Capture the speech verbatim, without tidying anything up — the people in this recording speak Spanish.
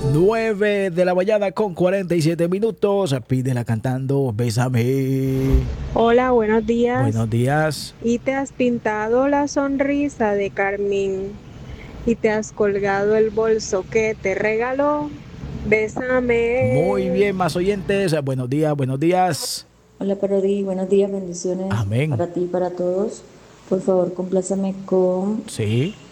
nueve de la mañana con cuarenta y siete minutos. Pídela cantando Bésame. Hola, buenos días. Buenos días. Y te has pintado la sonrisa de carmín y te has colgado el bolso que te regaló. Muy Bésame. bien, más oyentes. Buenos días, buenos días. Hola Parodi, buenos días, bendiciones Amén. para ti y para todos. Por favor, complácame con Sí.